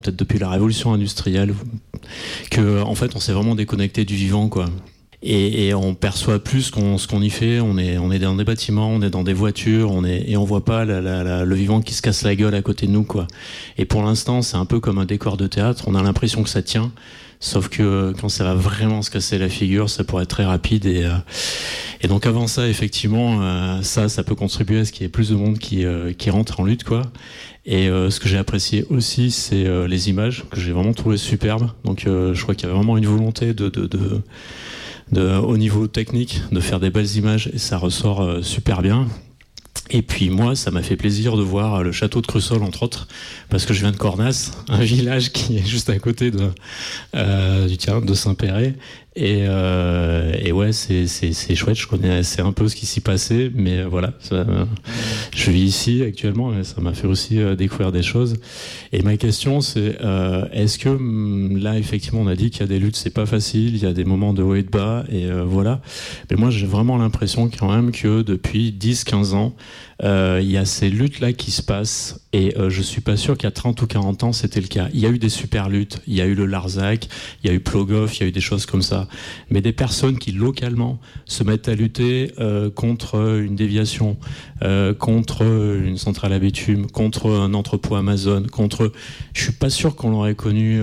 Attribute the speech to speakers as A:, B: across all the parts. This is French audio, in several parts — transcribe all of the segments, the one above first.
A: peut-être depuis la révolution industrielle, que en fait on s'est vraiment déconnecté du vivant, quoi. Et on perçoit plus ce qu'on y fait. On est dans des bâtiments, on est dans des voitures, et on voit pas le vivant qui se casse la gueule à côté de nous, quoi. Et pour l'instant, c'est un peu comme un décor de théâtre. On a l'impression que ça tient, sauf que quand ça va vraiment se casser la figure, ça pourrait être très rapide. Et donc avant ça, effectivement, ça peut contribuer à ce qu'il y ait plus de monde qui rentre en lutte, quoi. Et ce que j'ai apprécié aussi, c'est les images que j'ai vraiment trouvé superbes. Donc je crois qu'il y a vraiment une volonté au niveau technique de faire des belles images, et ça ressort super bien. Et puis moi, ça m'a fait plaisir de voir le château de Crussol, entre autres, parce que je viens de Cornas, un village qui est juste à côté de Saint-Péret. Et ouais, c'est chouette. Je connaissais un peu ce qui s'y passait, mais voilà, je vis ici actuellement, et ça m'a fait aussi découvrir des choses. Et ma question, c'est est-ce que là, effectivement, on a dit qu'il y a des luttes, c'est pas facile, il y a des moments de haut et de bas, et voilà. Mais moi, j'ai vraiment l'impression quand même que depuis 10-15 ans, il y a ces luttes-là qui se passent, et je suis pas sûr qu'à 30 ou 40 ans, c'était le cas. Il y a eu des super luttes, il y a eu le Larzac, il y a eu Plogoff, il y a eu des choses comme ça. Mais des personnes qui, localement, se mettent à lutter contre une déviation, contre une centrale à bitume, contre un entrepôt Amazon, je suis pas sûr qu'on l'aurait connu.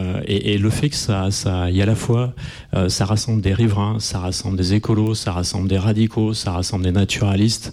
A: Et le fait que il y a à la fois, ça rassemble des riverains, ça rassemble des écolos, ça rassemble des radicaux, ça rassemble des naturalistes.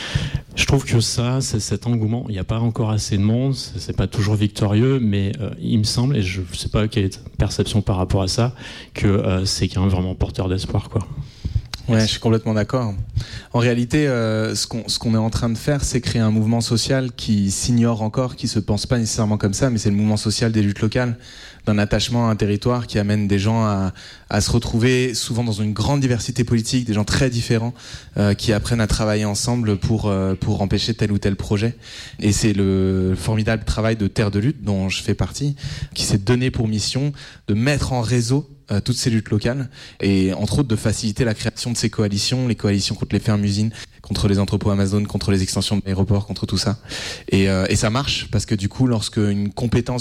A: Je trouve que ça, c'est cet engouement. Il n'y a pas encore assez de monde, c'est pas toujours victorieux, mais il me semble, et je ne sais pas quelle est ta perception par rapport à ça, que c'est quand même vraiment porteur d'espoir, quoi.
B: Ouais, je suis complètement d'accord. En réalité, ce qu'on est en train de faire, c'est créer un mouvement social qui s'ignore encore, qui se pense pas nécessairement comme ça, mais c'est le mouvement social des luttes locales, d'un attachement à un territoire qui amène des gens à se retrouver souvent dans une grande diversité politique, des gens très différents qui apprennent à travailler ensemble pour empêcher tel ou tel projet. Et c'est le formidable travail de Terre de Lutte, dont je fais partie, qui s'est donné pour mission de mettre en réseau toutes ces luttes locales, et entre autres de faciliter la création de ces coalitions, les coalitions contre les fermes-usines, contre les entrepôts Amazon, contre les extensions d'aéroports, contre tout ça. Et ça marche, parce que du coup, lorsqu'un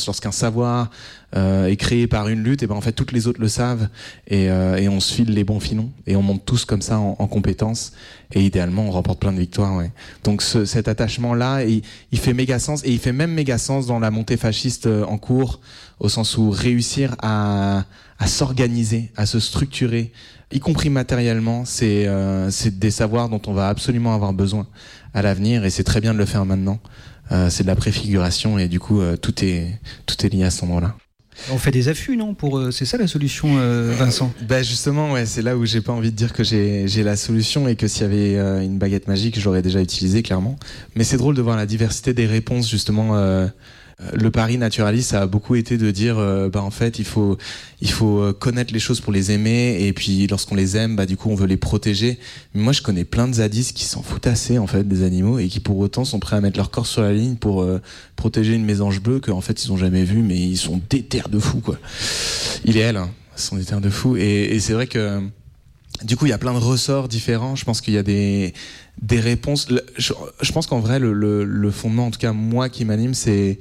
B: savoir est créé par une lutte, et ben en fait toutes les autres le savent, et on se file les bons filons, et on monte tous comme ça en compétences, et idéalement on remporte plein de victoires. Ouais. Donc cet attachement-là, il fait méga sens, et il fait même méga sens dans la montée fasciste en cours, au sens où réussir à s'organiser, à se structurer, y compris matériellement, c'est des savoirs dont on va absolument avoir besoin à l'avenir, et c'est très bien de le faire maintenant. C'est de la préfiguration, et du coup tout est lié à ce moment-là.
C: On fait des affûts, non, c'est ça la solution, Vincent?
B: Ben justement, ouais, c'est là où j'ai pas envie de dire que j'ai la solution, et que s'il y avait une baguette magique, je l'aurais déjà utilisée, clairement. Mais c'est drôle de voir la diversité des réponses, justement. Le pari naturaliste, ça a beaucoup été de dire en fait il faut connaître les choses pour les aimer, et puis lorsqu'on les aime, du coup on veut les protéger. Mais moi je connais plein de zadistes qui s'en foutent assez en fait des animaux, et qui pour autant sont prêts à mettre leur corps sur la ligne pour protéger une mésange bleue qu'en fait ils ont jamais vue, mais ils sont déter de fous, quoi. Il et elle, hein, ils sont déter de fous, et c'est vrai que du coup il y a plein de ressorts différents. Je pense qu'il y a des réponses. Je pense qu'en vrai le fondement, en tout cas moi qui m'anime, c'est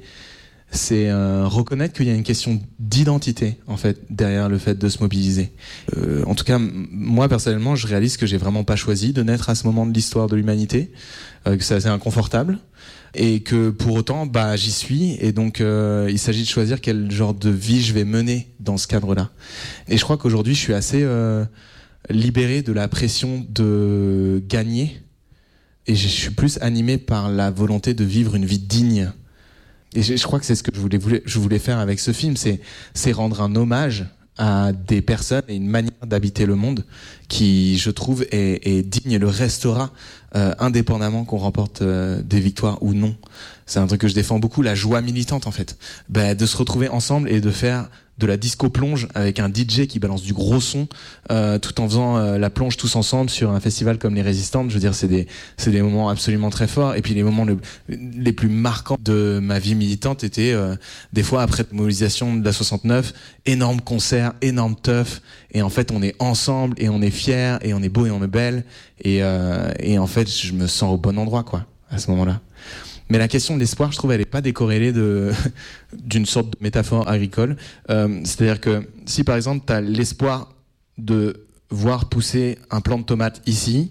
B: reconnaître qu'il y a une question d'identité en fait derrière le fait de se mobiliser. En tout cas, moi personnellement, je réalise que j'ai vraiment pas choisi de naître à ce moment de l'histoire de l'humanité, que c'est assez inconfortable, et que pour autant, j'y suis, et donc il s'agit de choisir quel genre de vie je vais mener dans ce cadre-là. Et je crois qu'aujourd'hui, je suis assez libéré de la pression de gagner, et je suis plus animé par la volonté de vivre une vie digne. Et je crois que c'est ce que je voulais faire avec ce film, c'est rendre un hommage à des personnes et une manière d'habiter le monde qui, je trouve, est digne, et le restera indépendamment qu'on remporte des victoires ou non. C'est un truc que je défends beaucoup, la joie militante en fait, de se retrouver ensemble et de faire de la disco plonge avec un DJ qui balance du gros son tout en faisant la plonge tous ensemble sur un festival comme les Résistantes. Je veux dire, c'est des moments absolument très forts. Et puis les moments les plus marquants de ma vie militante étaient des fois après la mobilisation de la 69, énorme concert, énorme teuf, et en fait on est ensemble et on est fiers et on est beau et on est belle, et en fait je me sens au bon endroit, quoi, à ce moment-là. Mais la question de l'espoir, je trouve, elle n'est pas décorrélée d'une sorte de métaphore agricole. C'est-à-dire que si, par exemple, tu as l'espoir de voir pousser un plant de tomate ici,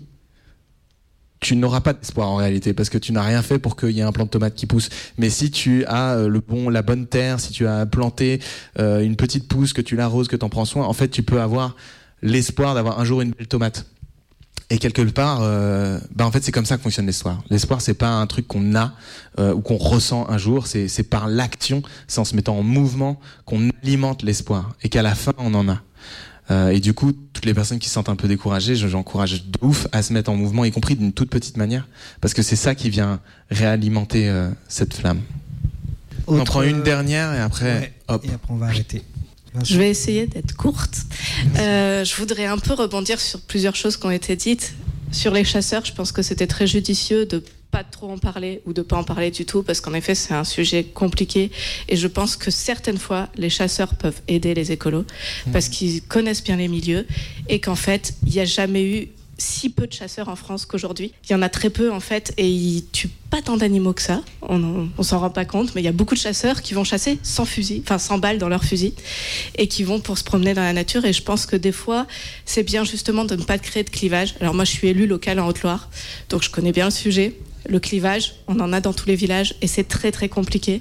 B: tu n'auras pas d'espoir en réalité, parce que tu n'as rien fait pour qu'il y ait un plant de tomate qui pousse. Mais si tu as la bonne terre, si tu as planté une petite pousse, que tu l'arroses, que tu en prends soin, en fait, tu peux avoir l'espoir d'avoir un jour une belle tomate. Et quelque part, en fait, c'est comme ça que fonctionne l'espoir. L'espoir, c'est pas un truc qu'on a ou qu'on ressent un jour, c'est par l'action, c'est en se mettant en mouvement qu'on alimente l'espoir et qu'à la fin, on en a. Et du coup, toutes les personnes qui se sentent un peu découragées, j'encourage de ouf à se mettre en mouvement, y compris d'une toute petite manière, parce que c'est ça qui vient réalimenter cette flamme. On en prend une dernière et après, hop.
C: Et après, on va arrêter.
D: Je vais essayer d'être courte. Je voudrais un peu rebondir sur plusieurs choses qui ont été dites. Sur les chasseurs, je pense que c'était très judicieux de pas trop en parler ou de pas en parler du tout, parce qu'en effet c'est un sujet compliqué, et je pense que certaines fois les chasseurs peuvent aider les écolos parce qu'ils connaissent bien les milieux, et qu'en fait il n'y a jamais eu si peu de chasseurs en France qu'aujourd'hui. Il y en a très peu en fait, et ils tuent pas tant d'animaux que ça. On s'en rend pas compte, mais il y a beaucoup de chasseurs qui vont chasser sans fusil, enfin sans balles dans leur fusil, et qui vont pour se promener dans la nature. Et je pense que des fois, c'est bien justement de ne pas créer de clivage. Alors moi, je suis élue locale en Haute-Loire, donc je connais bien le sujet. Le clivage, on en a dans tous les villages, et c'est très très compliqué.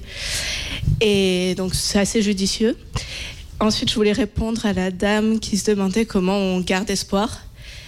D: Et donc c'est assez judicieux. Ensuite, je voulais répondre à la dame qui se demandait comment on garde espoir.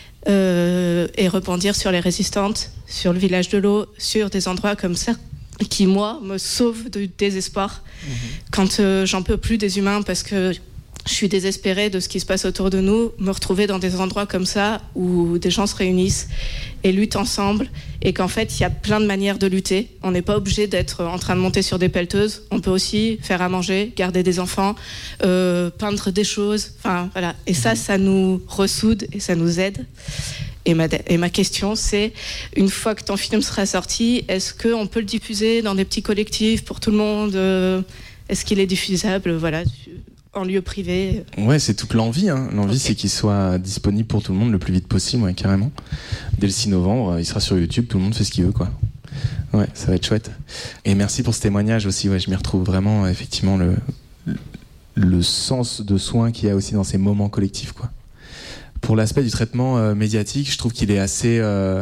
D: Et rebondir sur les résistantes, sur le village de l'eau, sur des endroits comme ça qui, moi, me sauvent du désespoir. Quand j'en peux plus des humains, parce que je suis désespérée de ce qui se passe autour de nous, me retrouver dans des endroits comme ça où des gens se réunissent et luttent ensemble, et qu'en fait il y a plein de manières de lutter. On n'est pas obligé d'être en train de monter sur des pelleteuses, on peut aussi faire à manger, garder des enfants, peindre des choses, enfin voilà. Et ça nous ressoude et ça nous aide. Et ma question, c'est, une fois que ton film sera sorti, est-ce qu'on peut le diffuser dans des petits collectifs pour tout le monde? Est-ce qu'il est diffusable, voilà, en lieu privé?
B: Ouais, c'est toute l'envie. L'envie, okay, c'est qu'il soit disponible pour tout le monde le plus vite possible, ouais, carrément. Dès le 6 novembre, il sera sur YouTube, tout le monde fait ce qu'il veut, quoi. Ouais, ça va être chouette. Et merci pour ce témoignage aussi. Ouais, je m'y retrouve vraiment, effectivement, le sens de soin qu'il y a aussi dans ces moments collectifs, quoi. Pour l'aspect du traitement médiatique, je trouve qu'il est assez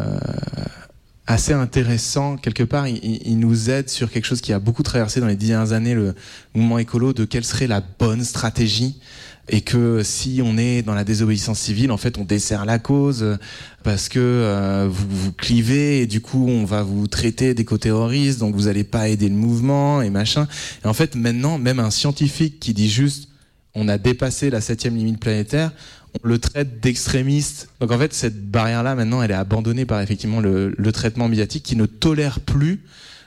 B: intéressant. Quelque part, il nous aide sur quelque chose qui a beaucoup traversé dans les 10 dernières années le mouvement écolo, de quelle serait la bonne stratégie, et que si on est dans la désobéissance civile, en fait, on dessert la cause parce que vous clivez, et du coup, on va vous traiter d'éco-terroristes, donc vous n'allez pas aider le mouvement et machin. Et en fait, maintenant, même un scientifique qui dit juste on a dépassé la 7e limite planétaire, on le traite d'extrémiste. Donc en fait, cette barrière-là, maintenant, elle est abandonnée par effectivement le traitement médiatique qui ne tolère plus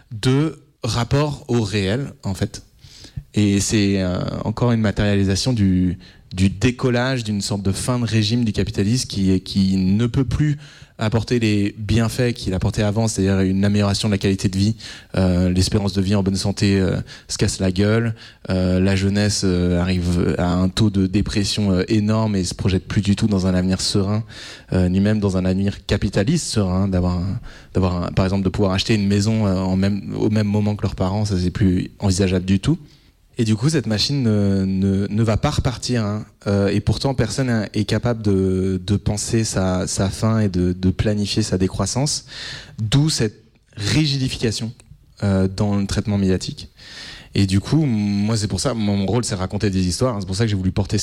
B: de rapport au réel, en fait. Et c'est encore une matérialisation du décollage, d'une sorte de fin de régime du capitalisme qui ne peut plus apporter les bienfaits qu'il apportait avant, c'est-à-dire une amélioration de la qualité de vie, l'espérance de vie en bonne santé se casse la gueule, la jeunesse arrive à un taux de dépression énorme et se projette plus du tout dans un avenir serein, ni même dans un avenir capitaliste serein, d'avoir par exemple de pouvoir acheter une maison au même moment que leurs parents, ça c'est plus envisageable du tout. Et du coup, cette machine ne va pas repartir. Et pourtant, personne est capable de penser sa fin et de planifier sa décroissance. D'où cette rigidification dans le traitement médiatique. Et du coup, moi, c'est pour ça, mon rôle, c'est raconter des histoires. C'est pour ça que j'ai voulu porter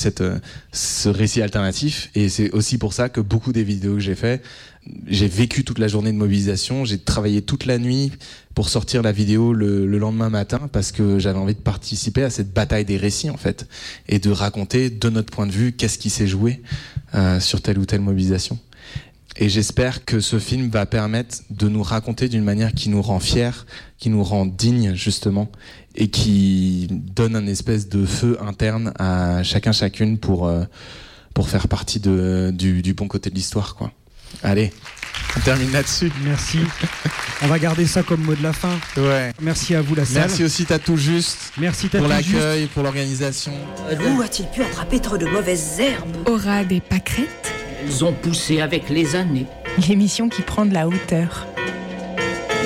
B: ce récit alternatif. Et c'est aussi pour ça que beaucoup des vidéos que j'ai fait, j'ai vécu toute la journée de mobilisation. J'ai travaillé toute la nuit pour sortir la vidéo le lendemain matin, parce que j'avais envie de participer à cette bataille des récits, en fait, et de raconter de notre point de vue qu'est-ce qui s'est joué sur telle ou telle mobilisation. Et j'espère que ce film va permettre de nous raconter d'une manière qui nous rend fiers, qui nous rend dignes, justement, et qui donne un espèce de feu interne à chacune pour faire partie du bon côté de l'histoire, quoi. Allez, on termine là-dessus.
C: Merci. On va garder ça comme mot de la fin.
B: Ouais.
C: Merci à vous, la salle.
B: Merci aussi Tatou Juste.
C: Merci Tatou
B: pour
C: Juste.
B: l'accueil, pour l'organisation.
E: Où a-t-il pu attraper trop de mauvaises herbes?
F: Aura des pâquerettes.
E: Elles ont poussé avec les années.
F: L'émission qui prend de la hauteur.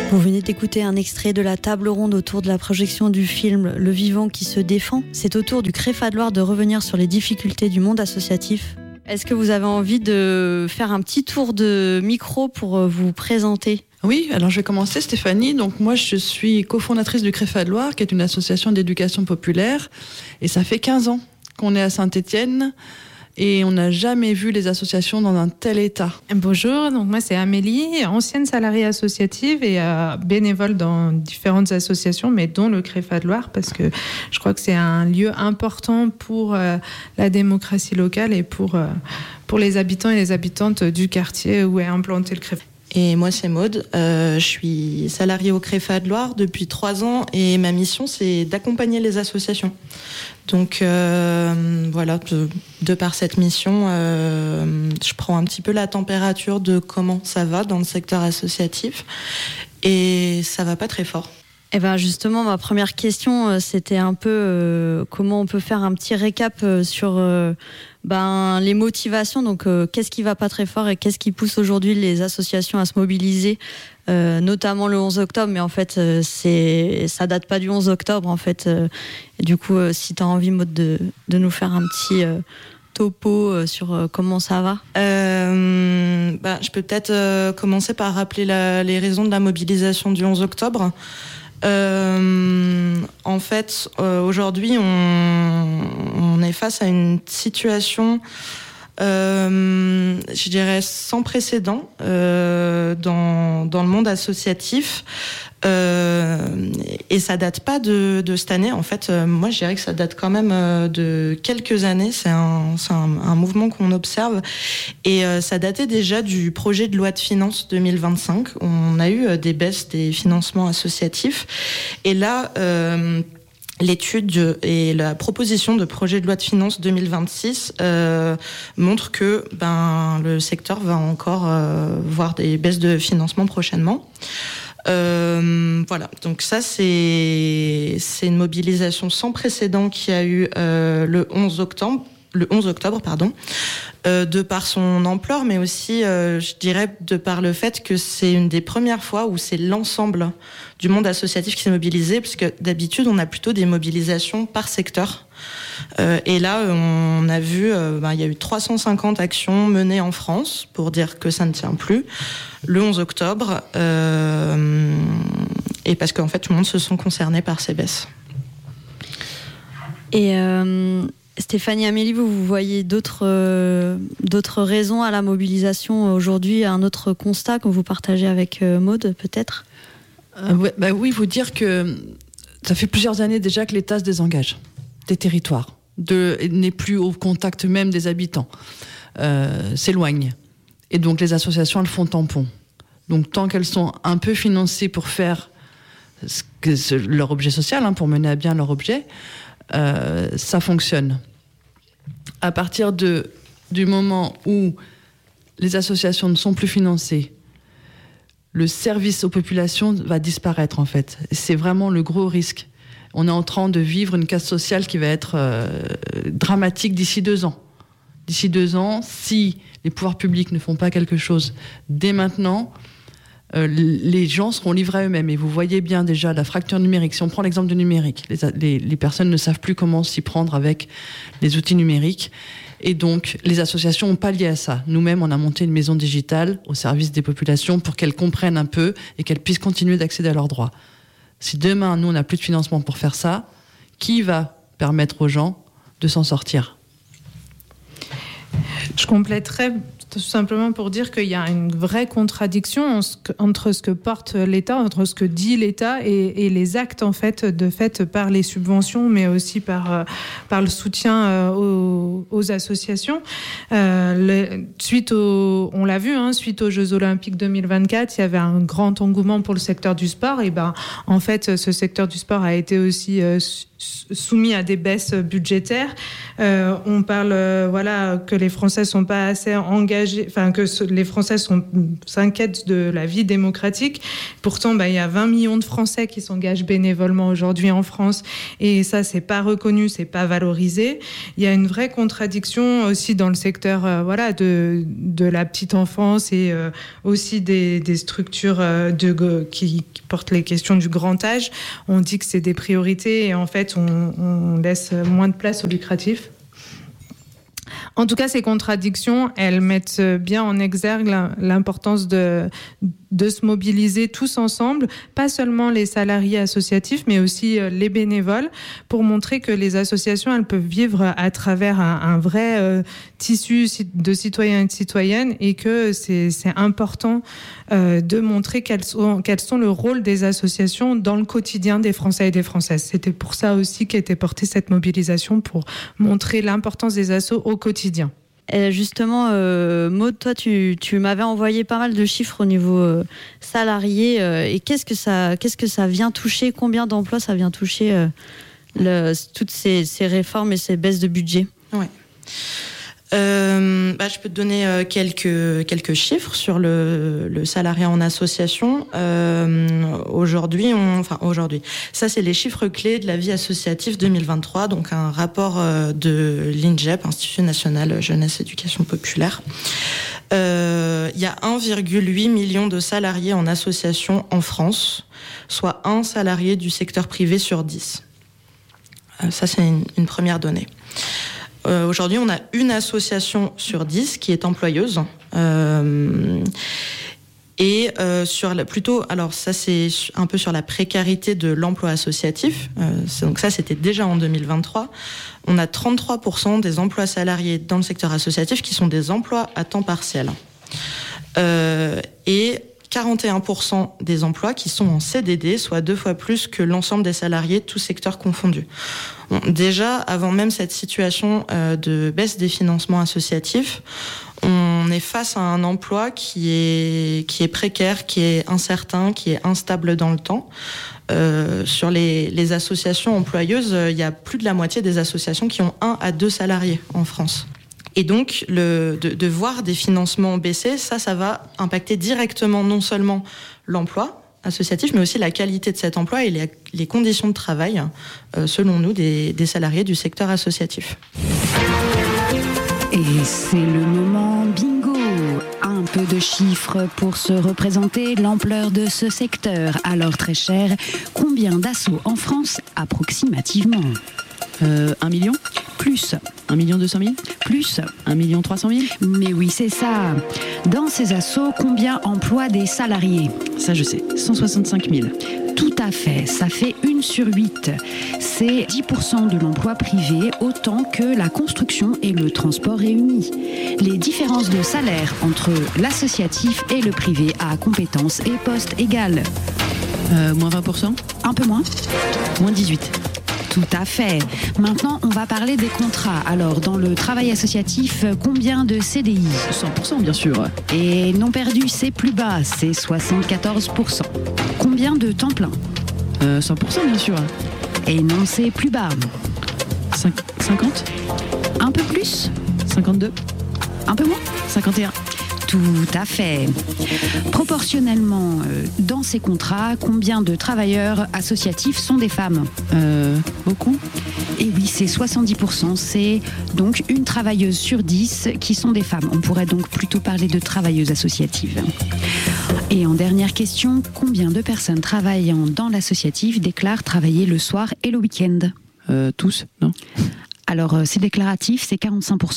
F: Vous venez d'écouter un extrait de la table ronde autour de la projection du film Le Vivant qui se défend. C'est au tour du CREFA de Loire de revenir sur les difficultés du monde associatif. Est-ce que vous avez envie de faire un petit tour de micro pour vous présenter ?
G: Oui, alors je vais commencer, Stéphanie. Donc moi, je suis cofondatrice du CREFA de Loire, qui est une association d'éducation populaire. Et ça fait 15 ans qu'on est à Saint-Étienne. Et on n'a jamais vu les associations dans un tel état.
H: Bonjour, donc moi c'est Amélie, ancienne salariée associative et bénévole dans différentes associations, mais dont le CREFA de Loire, parce que je crois que c'est un lieu important pour la démocratie locale et pour les habitants et les habitantes du quartier où est implanté le CREFA.
I: Et moi, c'est Maude. Je suis salariée au CREFA de Loire depuis 3 ans et ma mission, c'est d'accompagner les associations. Donc, voilà, de par cette mission, je prends un petit peu la température de comment ça va dans le secteur associatif. Et ça va pas très fort.
F: Eh ben justement, ma première question, c'était un peu comment on peut faire un petit récap sur les motivations. Donc, qu'est-ce qui va pas très fort et qu'est-ce qui pousse aujourd'hui les associations à se mobiliser, notamment le 11 octobre. Mais en fait, ça date pas du 11 octobre. En fait, du coup, si tu as envie, Maud, de nous faire un petit topo sur comment ça va.
I: Je peux peut-être commencer par rappeler les raisons de la mobilisation du 11 octobre. En fait, aujourd'hui, on est face à une situation, je dirais, sans précédent dans le monde associatif. Et ça date pas de cette année. En fait, moi, je dirais que ça date quand même de quelques années. C'est un mouvement qu'on observe. Et ça datait déjà du projet de loi de finances 2025. On a eu des baisses des financements associatifs. Et là, l'étude et la proposition de projet de loi de finances 2026 montre que le secteur va encore voir des baisses de financement prochainement. Voilà, donc ça c'est une mobilisation sans précédent qui a eu le 11 octobre, de par son ampleur, mais aussi, je dirais, de par le fait que c'est une des premières fois où c'est l'ensemble du monde associatif qui s'est mobilisé, parce que d'habitude, on a plutôt des mobilisations par secteur. Et là, on a vu, il y a eu 350 actions menées en France, pour dire que ça ne tient plus, le 11 octobre, et parce qu'en fait, tout le monde se sent concerné par ces baisses.
F: Et Stéphanie, Amélie, vous voyez d'autres raisons à la mobilisation aujourd'hui, un autre constat que vous partagez avec Maude, peut-être ?
G: Oui, vous dire que ça fait plusieurs années déjà que l'État se désengage des territoires, n'est plus au contact même des habitants, s'éloigne. Et donc les associations, elles font tampon. Donc tant qu'elles sont un peu financées pour faire leur objet social, pour mener à bien leur objet, ça fonctionne. À partir du moment où les associations ne sont plus financées, le service aux populations va disparaître en fait. C'est vraiment le gros risque. On est en train de vivre une casse sociale qui va être dramatique d'ici 2 ans. D'ici 2 ans, si les pouvoirs publics ne font pas quelque chose dès maintenant, les gens seront livrés à eux-mêmes. Et vous voyez bien déjà la fracture numérique. Si on prend l'exemple du numérique, les personnes ne savent plus comment s'y prendre avec les outils numériques. Et donc, les associations ont pallié à ça. Nous-mêmes, on a monté une maison digitale au service des populations pour qu'elles comprennent un peu et qu'elles puissent continuer d'accéder à leurs droits. Si demain, nous, on n'a plus de financement pour faire ça, qui va permettre aux gens de s'en sortir ?
H: Je compléterais tout simplement pour dire qu'il y a une vraie contradiction entre ce que porte l'État, entre ce que dit l'État et les actes en fait par les subventions, mais aussi par le soutien aux associations. On l'a vu, suite aux Jeux Olympiques 2024, il y avait un grand engouement pour le secteur du sport. Et en fait, ce secteur du sport a été aussi soumis à des baisses budgétaires. On parle que les Français sont pas assez engagés, les Français s'inquiètent de la vie démocratique. Pourtant, il y a 20 millions de Français qui s'engagent bénévolement aujourd'hui en France, et ça, c'est pas reconnu, c'est pas valorisé. Il y a une vraie contradiction aussi dans le secteur de la petite enfance et aussi des structures qui portent les questions du grand âge. On dit que c'est des priorités et en fait on laisse moins de place au lucratif. En tout cas, ces contradictions, elles mettent bien en exergue l'importance de se mobiliser tous ensemble, pas seulement les salariés associatifs, mais aussi les bénévoles, pour montrer que les associations, elles peuvent vivre à travers un vrai tissu de citoyens et de citoyennes, et que c'est important de montrer quels sont le rôle des associations dans le quotidien des Français et des Françaises. C'était pour ça aussi qu'était portée cette mobilisation, pour montrer l'importance des assos au quotidien.
F: Justement, Maud, toi, tu m'avais envoyé pas mal de chiffres au niveau salarié. Et qu'est-ce que ça vient toucher ? Combien d'emplois ça vient toucher toutes ces réformes et ces baisses de budget ?
I: Ouais. Je peux te donner quelques chiffres sur le salariat en association. Aujourd'hui, ça c'est les chiffres clés de la vie associative 2023, donc un rapport de l'INJEP, Institut National Jeunesse Éducation Populaire. Il y a 1,8 million de salariés en association en France, soit un salarié du secteur privé sur 10. Ça c'est une première donnée. Aujourd'hui, on a une association sur 10 qui est employeuse. Alors ça c'est un peu sur la précarité de l'emploi associatif. Donc ça c'était déjà en 2023. On a 33% des emplois salariés dans le secteur associatif qui sont des emplois à temps partiel. Et 41% des emplois qui sont en CDD, soit 2 fois plus que l'ensemble des salariés, tous secteurs confondus. Bon, déjà, avant même cette situation de baisse des financements associatifs, on est face à un emploi qui est précaire, qui est incertain, qui est instable dans le temps. Sur les associations employeuses, il y a plus de la moitié des associations qui ont 1 à 2 salariés en France. Et donc, de voir des financements baisser, ça va impacter directement non seulement l'emploi associatif, mais aussi la qualité de cet emploi et les conditions de travail, selon nous, des salariés du secteur associatif.
J: Et c'est le moment bingo. Un peu de chiffres pour se représenter l'ampleur de ce secteur. Alors, très cher, combien d'assos en France approximativement ?
K: 1 million ?
J: Plus.
K: 1 200 000 ?
J: Plus.
K: 1 300 000 ?
J: Mais oui, c'est ça. Dans ces assos, combien emploient des salariés ?
K: Ça, je sais. 165 000.
J: Tout à fait. Ça fait 1 sur 8. C'est 10% de l'emploi privé, autant que la construction et le transport réunis. Les différences de salaire entre l'associatif et le privé à compétences et postes égales.
K: Moins 20%?
J: Un peu moins.
K: Moins 18%.
J: Tout à fait. Maintenant, on va parler des contrats. Alors, dans le travail associatif, combien de CDI ?
K: 100%, bien sûr.
J: Et non perdu, c'est plus bas, c'est 74%. Combien de temps plein ?
K: 100%, bien sûr.
J: Et non, c'est plus bas.
K: 50 ?
J: Un peu plus ?
K: 52 ?
J: Un peu moins ?
K: 51 ?
J: Tout à fait. Proportionnellement, dans ces contrats, combien de travailleurs associatifs sont des femmes ?
K: Beaucoup ?
J: Et oui, c'est 70%. C'est donc 1 travailleuse sur 10 qui sont des femmes. On pourrait donc plutôt parler de travailleuses associatives. Et en dernière question, combien de personnes travaillant dans l'associatif déclarent travailler le soir et le week-end ?
K: Tous, non ?
J: Alors, c'est déclaratif, c'est 45%.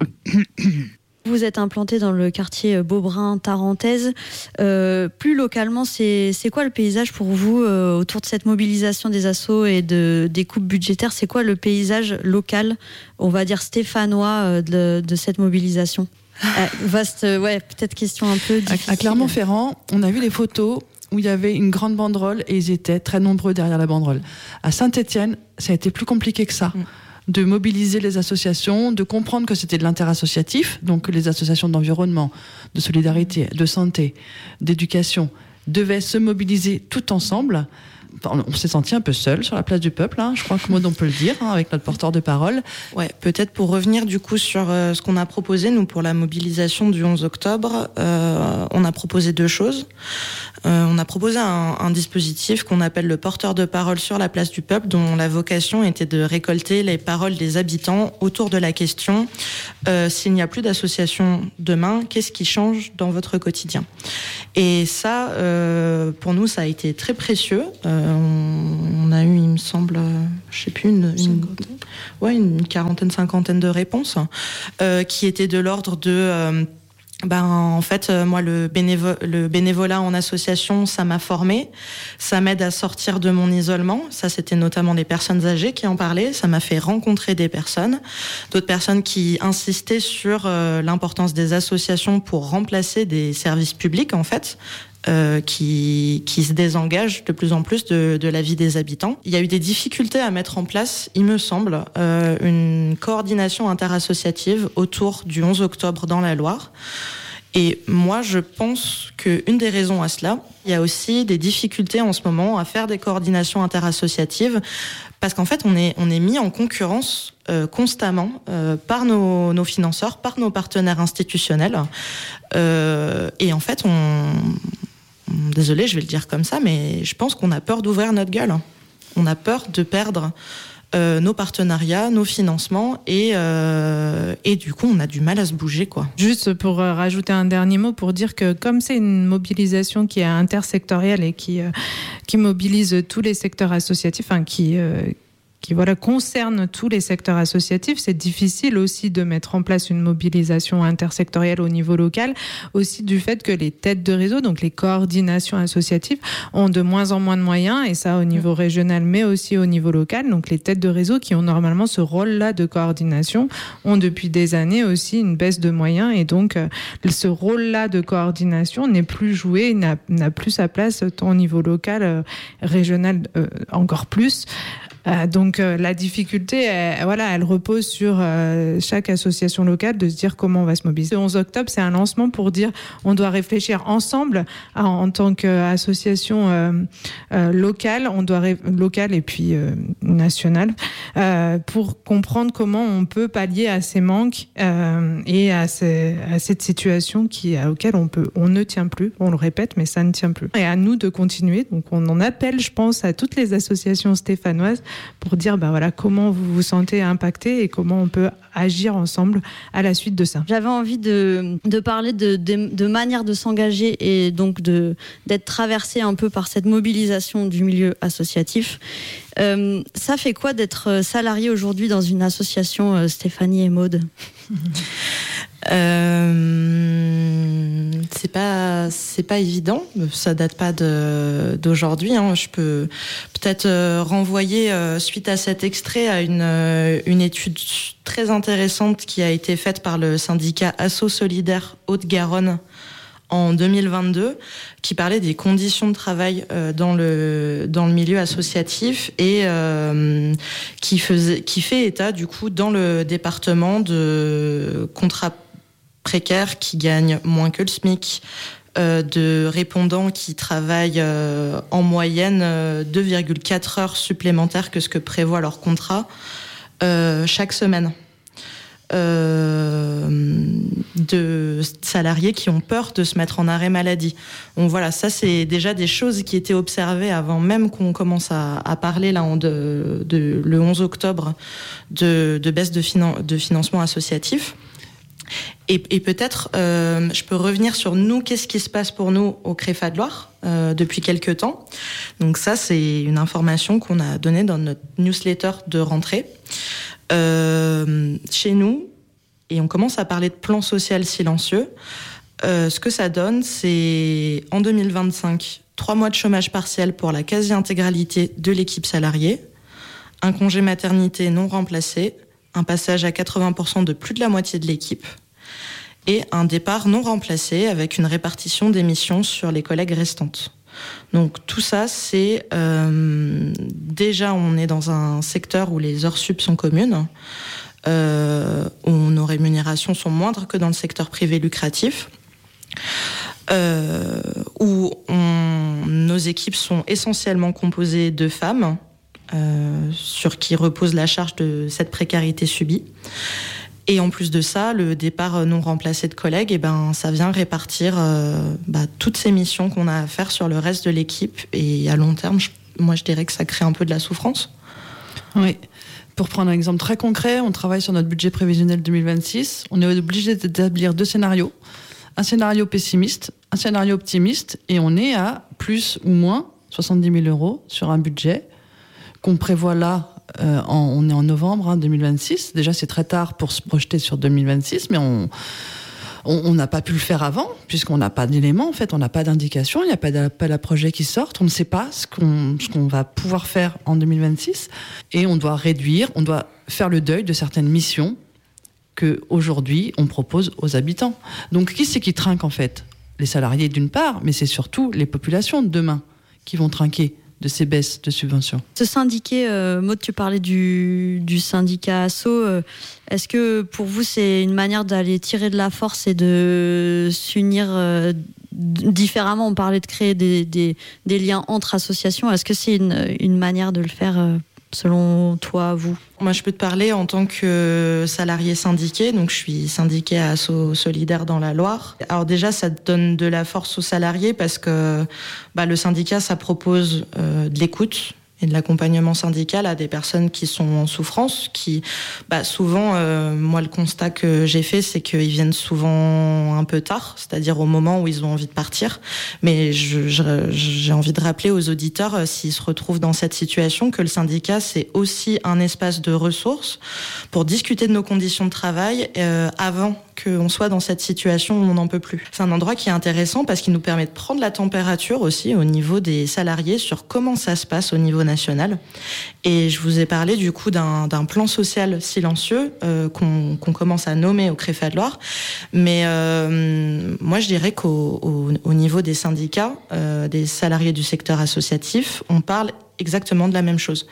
F: Vous êtes implanté dans le quartier Beaubrun-Tarentaise. Plus localement, c'est quoi le paysage pour vous autour de cette mobilisation des assos et des coupes budgétaires ? C'est quoi le paysage local, on va dire stéphanois, de cette mobilisation ? Vaste, peut-être question un peu difficile.
G: À Clermont-Ferrand, on a vu les photos où il y avait une grande banderole et ils étaient très nombreux derrière la banderole. À Saint-Étienne, ça a été plus compliqué que ça. De mobiliser les associations, de comprendre que c'était de l'interassociatif, donc que les associations d'environnement, de solidarité, de santé, d'éducation devaient se mobiliser tout ensemble on s'est senti un peu seul sur la place du peuple, hein, je crois que Maud, on peut le dire, hein, avec notre porteur de parole.
I: Ouais, peut-être pour revenir du coup sur ce qu'on a proposé, nous, pour la mobilisation du 11 octobre, on a proposé 2 choses. On a proposé un dispositif qu'on appelle le porteur de parole sur la place du peuple, dont la vocation était de récolter les paroles des habitants autour de la question s'il n'y a plus d'association demain, qu'est-ce qui change dans votre quotidien? Et ça, pour nous, ça a été très précieux. On a eu, il me semble, je sais plus, une quarantaine, cinquantaine de réponses qui étaient de l'ordre de... en fait, moi, le bénévolat en association, ça m'a formée, ça m'aide à sortir de mon isolement. Ça, c'était notamment des personnes âgées qui en parlaient. Ça m'a fait rencontrer des personnes, d'autres personnes qui insistaient sur l'importance des associations pour remplacer des services publics, en fait. Qui se désengagent de plus en plus de la vie des habitants. Il y a eu des difficultés à mettre en place, il me semble, une coordination interassociative autour du 11 octobre dans la Loire. Et moi, je pense qu'une des raisons à cela, il y a aussi des difficultés en ce moment à faire des coordinations interassociatives, parce qu'en fait, on est mis en concurrence constamment par nos financeurs, par nos partenaires institutionnels. Et en fait, désolée, je vais le dire comme ça, mais je pense qu'on a peur d'ouvrir notre gueule. On a peur de perdre nos partenariats, nos financements, et du coup, on a du mal à se bouger, quoi.
H: Juste pour rajouter un dernier mot, pour dire que comme c'est une mobilisation qui est intersectorielle et qui mobilise tous les secteurs associatifs, qui concerne tous les secteurs associatifs, c'est difficile aussi de mettre en place une mobilisation intersectorielle au niveau local, aussi du fait que les têtes de réseau, donc les coordinations associatives, ont de moins en moins de moyens, et ça au niveau régional, mais aussi au niveau local. Donc les têtes de réseau qui ont normalement ce rôle-là de coordination ont depuis des années aussi une baisse de moyens, et donc ce rôle-là de coordination n'est plus joué, n'a plus sa place tant au niveau local, régional encore plus. Donc la difficulté, elle repose sur chaque association locale de se dire comment on va se mobiliser. Le 11 octobre, c'est un lancement pour dire on doit réfléchir ensemble en tant qu'association locale, locale et puis nationale, pour comprendre comment on peut pallier à ces manques et à cette situation auquel on ne tient plus. On le répète, mais ça ne tient plus. Et à nous de continuer. Donc on en appelle, je pense, à toutes les associations stéphanoises pour dire comment vous vous sentez impacté et comment on peut agir ensemble à la suite de ça.
F: J'avais envie de parler de manière de s'engager et donc d'être traversé un peu par cette mobilisation du milieu associatif. Ça fait quoi d'être salarié aujourd'hui dans une association, Stéphanie et Maud?
I: C'est pas évident, ça date pas d'aujourd'hui. Je peux peut-être renvoyer suite à cet extrait à une étude très intéressante qui a été faite par le syndicat Asso Solidaire Haute-Garonne en 2022, qui parlait des conditions de travail dans le milieu associatif et qui fait état du coup dans le département de contrats précaires qui gagnent moins que le SMIC, de répondants qui travaillent en moyenne 2,4 heures supplémentaires que ce que prévoit leur contrat chaque semaine. De salariés qui ont peur de se mettre en arrêt maladie. Donc voilà, ça c'est déjà des choses qui étaient observées avant même qu'on commence à parler là le 11 octobre de baisse de financement associatif. Et peut-être, je peux revenir sur nous, qu'est-ce qui se passe pour nous au CREFA de Loire depuis quelques temps. Donc ça, c'est une information qu'on a donnée dans notre newsletter de rentrée. Chez nous, et on commence à parler de plan social silencieux, ce que ça donne, c'est en 2025, 3 mois de chômage partiel pour la quasi-intégralité de l'équipe salariée, un congé maternité non remplacé, un passage à 80% de plus de la moitié de l'équipe et un départ non remplacé avec une répartition des missions sur les collègues restantes. Donc tout ça, c'est déjà on est dans un secteur où les heures sup sont communes, où nos rémunérations sont moindres que dans le secteur privé lucratif. où nos équipes sont essentiellement composées de femmes, sur qui repose la charge de cette précarité subie. Et en plus de ça, le départ non remplacé de collègues, ça vient répartir toutes ces missions qu'on a à faire sur le reste de l'équipe. Et à long terme, je dirais que ça crée un peu de la souffrance.
G: Oui. Pour prendre un exemple très concret, on travaille sur notre budget prévisionnel 2026. On est obligé d'établir 2 scénarios. Un scénario pessimiste, un scénario optimiste. Et on est à plus ou moins 70 000 € sur un budget qu'on prévoit là. On est en novembre 2026. Déjà, c'est très tard pour se projeter sur 2026, mais on n'a pas pu le faire avant, puisqu'on n'a pas d'éléments, en fait, on n'a pas d'indication, il n'y a pas d'appel à projet qui sortent, on ne sait pas ce qu'on va pouvoir faire en 2026, et on doit réduire, on doit faire le deuil de certaines missions qu'aujourd'hui, on propose aux habitants. Donc, qui c'est qui trinque, en fait ? Les salariés, d'une part, mais c'est surtout les populations de demain qui vont trinquer de ces baisses de subventions.
F: Ce syndiqué, Maud, tu parlais du syndicat Asso. Est-ce que pour vous, c'est une manière d'aller tirer de la force et de s'unir différemment ? On parlait de créer des liens entre associations. Est-ce que c'est une manière de le faire selon toi, vous ?
I: Moi, je peux te parler en tant que salarié syndiqué. Donc, je suis syndiquée à Asso Solidaire dans la Loire. Alors déjà, ça donne de la force aux salariés parce que le syndicat, ça propose de l'écoute et de l'accompagnement syndical à des personnes qui sont en souffrance, qui souvent, moi le constat que j'ai fait, c'est qu'ils viennent souvent un peu tard, c'est-à-dire au moment où ils ont envie de partir. Mais j'ai envie de rappeler aux auditeurs, s'ils se retrouvent dans cette situation, que le syndicat, c'est aussi un espace de ressources pour discuter de nos conditions de travail avant qu'on soit dans cette situation où on n'en peut plus. C'est un endroit qui est intéressant parce qu'il nous permet de prendre la température aussi au niveau des salariés sur comment ça se passe au niveau national. Et je vous ai parlé du coup d'un plan social silencieux qu'on commence à nommer au CREFA de Loire. Mais moi, je dirais qu'au niveau des syndicats, des salariés du secteur associatif, on parle exactement de la même chose.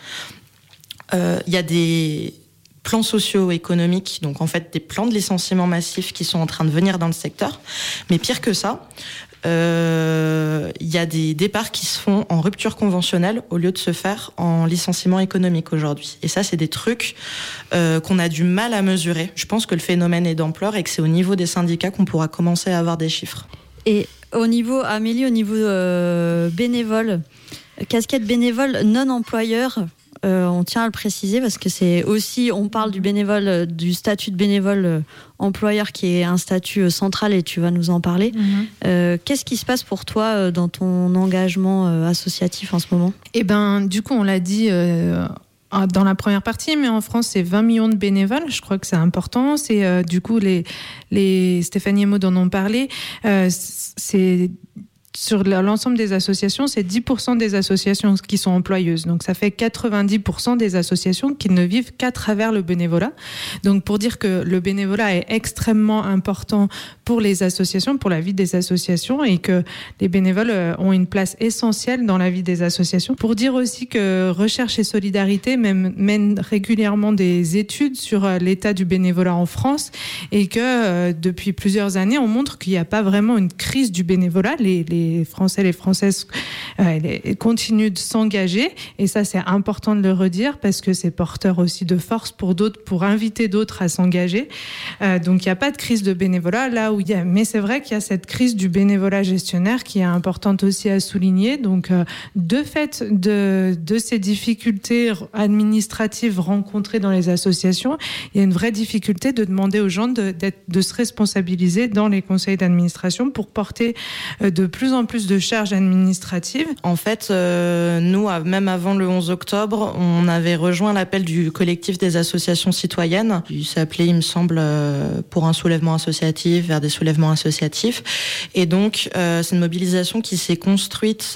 I: Il y a des plans socio-économiques, donc en fait des plans de licenciement massif qui sont en train de venir dans le secteur. Mais pire que ça, il y a des départs qui se font en rupture conventionnelle au lieu de se faire en licenciement économique aujourd'hui. Et ça, c'est des trucs qu'on a du mal à mesurer. Je pense que le phénomène est d'ampleur et que c'est au niveau des syndicats qu'on pourra commencer à avoir des chiffres.
F: Et au niveau, Amélie, au niveau bénévole, casquette bénévole non employeur, on tient à le préciser parce que c'est aussi, on parle du bénévole, du statut de bénévole employeur qui est un statut central et tu vas nous en parler. Qu'est-ce qui se passe pour toi dans ton engagement associatif en ce moment ?
H: Eh ben, du coup, on l'a dit dans la première partie, mais en France, c'est 20 millions de bénévoles. Je crois que c'est important. C'est du coup, les Stéphanie et Maud en ont parlé. C'est sur l'ensemble des associations, c'est 10% des associations qui sont employeuses. Donc, ça fait 90% des associations qui ne vivent qu'à travers le bénévolat. Donc, pour dire que le bénévolat est extrêmement important pour les associations, pour la vie des associations, et que les bénévoles ont une place essentielle dans la vie des associations. Pour dire aussi que Recherche et Solidarité mène régulièrement des études sur l'état du bénévolat en France, et que depuis plusieurs années, on montre qu'il n'y a pas vraiment une crise du bénévolat. Les Français, les Françaises continuent de s'engager, et ça c'est important de le redire parce que c'est porteur aussi de force pour d'autres, pour inviter d'autres à s'engager. Donc il n'y a pas de crise de bénévolat là où il y a, mais c'est vrai qu'il y a cette crise du bénévolat gestionnaire qui est importante aussi à souligner. Donc de fait de ces difficultés administratives rencontrées dans les associations, il y a une vraie difficulté de demander aux gens de se responsabiliser dans les conseils d'administration pour porter de plus en plus de charges administratives.
I: En fait, nous, même avant le 11 octobre, on avait rejoint l'appel du collectif des associations citoyennes. Il s'appelait, il me semble, pour un soulèvement associatif, vers des soulèvements associatifs. Et donc, c'est une mobilisation qui s'est construite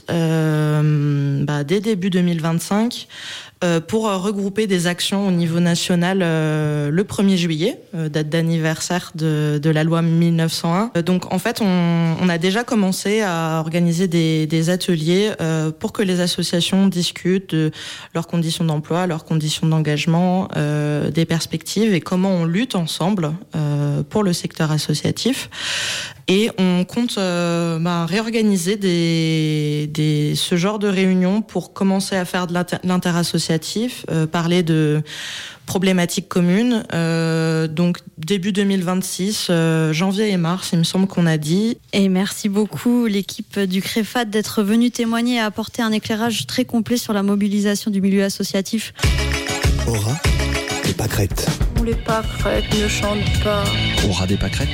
I: dès début 2025. Pour regrouper des actions au niveau national le 1er juillet, date d'anniversaire de la loi 1901. Donc en fait, on a déjà commencé à organiser des ateliers pour que les associations discutent de leurs conditions d'emploi, leurs conditions d'engagement, des perspectives et comment on lutte ensemble pour le secteur associatif. Et on compte réorganiser ce genre de réunions pour commencer à faire de l'interassociatif, parler de problématiques communes. Donc début 2026, janvier et mars, il me semble qu'on a dit.
F: Et merci beaucoup l'équipe du CREFAD d'être venue témoigner et apporter un éclairage très complet sur la mobilisation du milieu associatif.
L: Aura des pâquerettes.
M: Les pâquerettes ne chantent pas.
L: Aura des pâquerettes.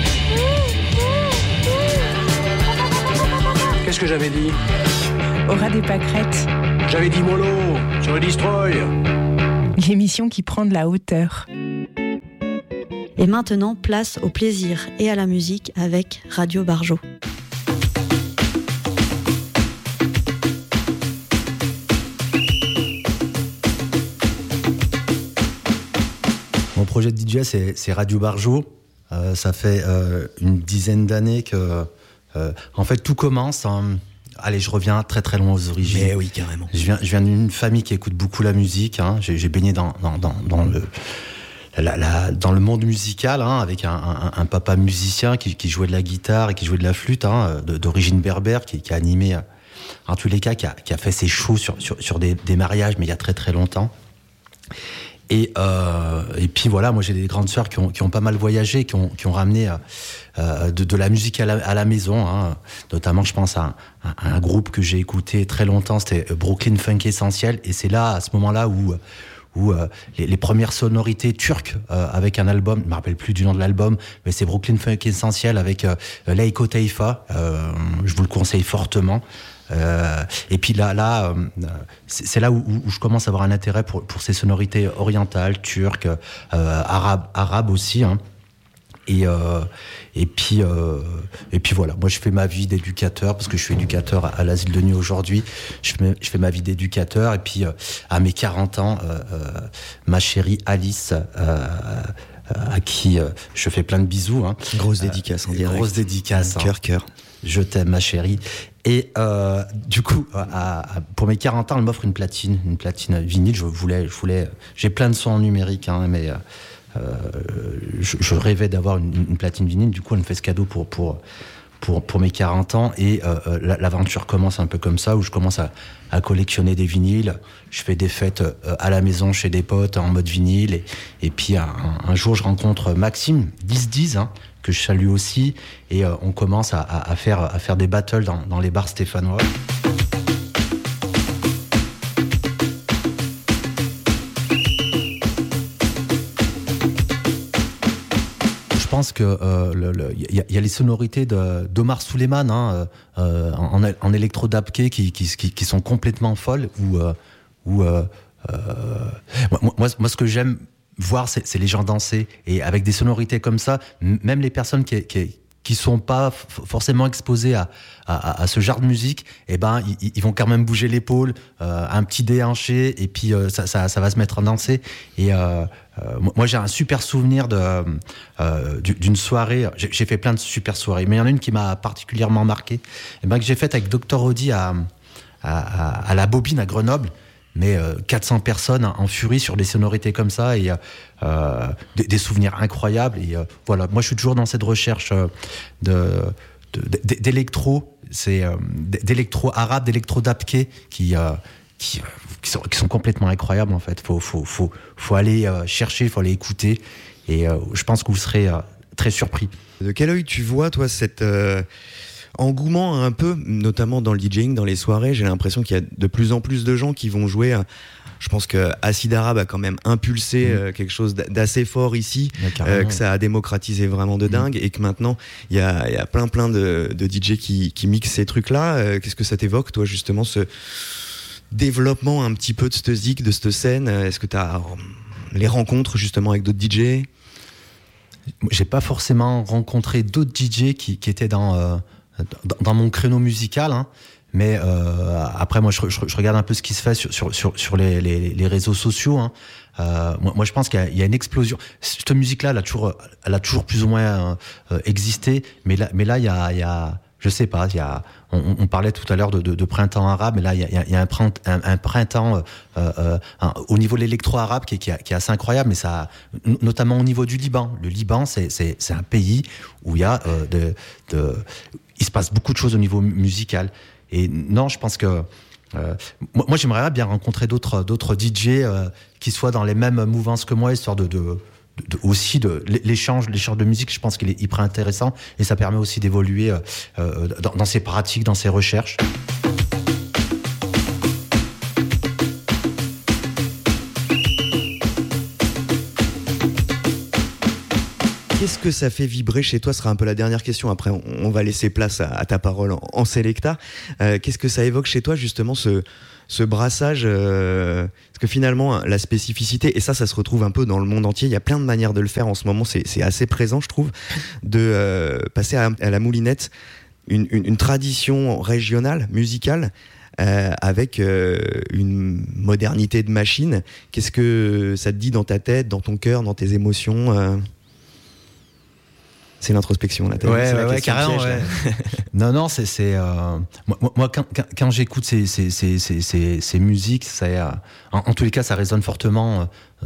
N: Qu'est-ce que j'avais dit?
O: Aura des pâquerettes.
N: J'avais dit mollo sur le destroy.
O: L'émission qui prend de la hauteur.
F: Et maintenant, place au plaisir et à la musique avec Radio Barjo.
P: Mon projet de DJ, c'est Radio Barjo. Ça fait une dizaine d'années que... en fait, tout commence... Allez, je reviens très très loin aux origines.
L: Mais oui, carrément.
P: Je viens d'une famille qui écoute beaucoup la musique. Hein. J'ai baigné dans le monde musical, hein, avec un papa musicien qui jouait de la guitare et qui jouait de la flûte, hein, d'origine berbère, qui a animé, en tous les cas, qui a fait ses shows sur des mariages, mais il y a très très longtemps. Et puis voilà, moi j'ai des grandes sœurs qui ont pas mal voyagé, qui ont ramené de la musique à la maison, hein. Notamment je pense à un groupe que j'ai écouté très longtemps, c'était Brooklyn Funk Essentiel, et c'est là, à ce moment-là, où les premières sonorités turques avec un album, je me rappelle plus du nom de l'album, mais c'est Brooklyn Funk Essentiel avec Leiko Taifa, je vous le conseille fortement. Et puis là, c'est là où je commence à avoir un intérêt pour ces sonorités orientales, turques, arabes aussi, hein. Et puis voilà, moi je fais ma vie d'éducateur parce que je suis éducateur à l'asile de nuit aujourd'hui. Je fais ma vie d'éducateur, et puis à mes 40 ans, ma chérie Alice, à qui je fais plein de bisous, hein.
L: Grosse dédicace en direct.
P: Grosse dédicace.
L: Cœur.
P: Je t'aime, ma chérie. Et du coup, pour mes 40 ans, elle m'offre une platine vinyle. J'ai plein de sons en numérique, hein, mais je rêvais d'avoir une platine vinyle. Du coup, elle me fait ce cadeau pour mes 40 ans. Et l'aventure commence un peu comme ça, où je commence à collectionner des vinyles. Je fais des fêtes à la maison chez des potes en mode vinyle. Et puis un jour, je rencontre Maxime, 10-10, hein, que je salue aussi, et on commence à faire des battles dans les bars stéphanois. Je pense que y a les sonorités d'Omar Souleyman, hein, en électro-dabké qui sont complètement folles, moi ce que j'aime voir, c'est les gens danser, et avec des sonorités comme ça, même les personnes qui sont pas forcément exposées à ce genre de musique, eh ben ils vont quand même bouger l'épaule, un petit déhanché, et puis ça va se mettre à danser. Et moi j'ai un super souvenir d'une soirée. J'ai fait plein de super soirées, mais il y en a une qui m'a particulièrement marqué, et ben que j'ai faite avec Dr Audi à la Bobine à Grenoble. Mais 400 personnes en furie sur des sonorités comme ça, et des souvenirs incroyables. Et voilà, moi je suis toujours dans cette recherche d'électro, d'électro arabe, d'électro dabké qui sont complètement incroyables en fait. Faut aller chercher, faut aller écouter, et je pense que vous serez très surpris.
L: De quel œil tu vois toi cette engouement un peu, notamment dans le DJing, dans les soirées? J'ai l'impression qu'il y a de plus en plus de gens qui vont jouer. Je pense que Acid Arabe a quand même impulsé quelque chose d'assez fort ici, que ça a démocratisé vraiment de dingue, et que maintenant il y a plein de DJ qui mixent ces trucs-là. Qu'est-ce que ça t'évoque, toi, justement, ce développement un petit peu de cette zik, de cette scène? Est-ce que tu as les rencontres justement avec d'autres DJ?
P: J'ai pas forcément rencontré d'autres DJ qui étaient dans mon créneau musical, hein. Mais après moi je regarde un peu ce qui se fait sur les réseaux sociaux, hein. Moi je pense qu'il y a une explosion. Cette musique là elle a toujours plus ou moins existé, mais là il y a je sais pas, on parlait tout à l'heure de printemps arabe, mais là il y a un printemps au niveau de l'électro-arabe qui est assez incroyable, mais ça, notamment au niveau du Liban. Le Liban, c'est un pays où il y a il se passe beaucoup de choses au niveau musical. Et non, je pense que moi j'aimerais bien rencontrer d'autres DJ qui soient dans les mêmes mouvances que moi, histoire aussi l'échange de musique. Je pense qu'il est hyper intéressant et ça permet aussi d'évoluer dans ses pratiques, dans ses recherches.
L: Qu'est-ce que ça fait vibrer chez toi? Ce sera un peu la dernière question. Après, on va laisser place à ta parole en Selecta. Qu'est-ce que ça évoque chez toi, justement, ce brassage parce que finalement, la spécificité, et ça se retrouve un peu dans le monde entier, il y a plein de manières de le faire en ce moment, c'est assez présent, je trouve, de passer à la moulinette une tradition régionale, musicale, avec une modernité de machine. Qu'est-ce que ça te dit dans ta tête, dans ton cœur, dans tes émotions C'est l'introspection, là.
P: Ouais, carrément. Ouais. Non, c'est moi quand j'écoute ces musiques, en tous les cas, ça résonne fortement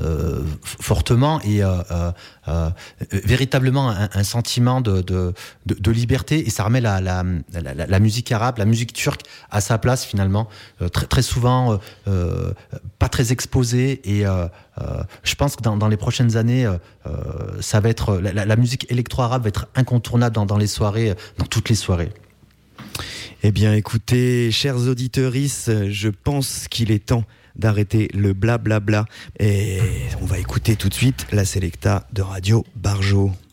P: et véritablement un sentiment de liberté, et ça remet la musique arabe, la musique turque à sa place finalement, très souvent pas très exposée, et je pense que dans les prochaines années, ça va être la musique électro-arabe va être incontournable dans les soirées, dans toutes les soirées.
L: Eh bien, écoutez, chers auditeuristes, je pense qu'il est temps d'arrêter le blablabla, et on va écouter tout de suite la Selecta de Radio Barjo.